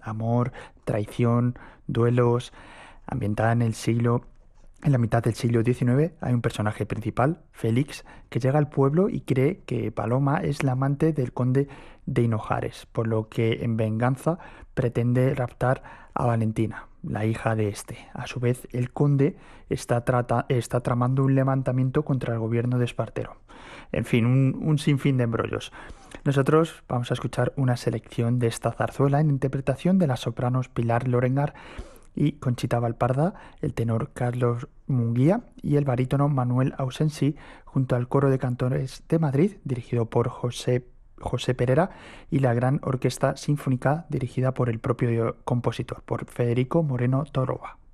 amor, traición, duelos, ambientada en la mitad del siglo XIX. Hay un personaje principal, Félix, que llega al pueblo y cree que Paloma es la amante del conde de Hinojares, por lo que en venganza pretende raptar a Valentina, la hija de este. A su vez, el conde está tramando un levantamiento contra el gobierno de Espartero. En fin, un sinfín de embrollos. Nosotros vamos a escuchar una selección de esta zarzuela en interpretación de las sopranos Pilar Lorengar y Conchita Valparda, el tenor Carlos Munguía y el barítono Manuel Ausensi, junto al coro de cantores de Madrid, dirigido por José Perera, y la gran orquesta sinfónica dirigida por el propio compositor, por Federico Moreno Toroba.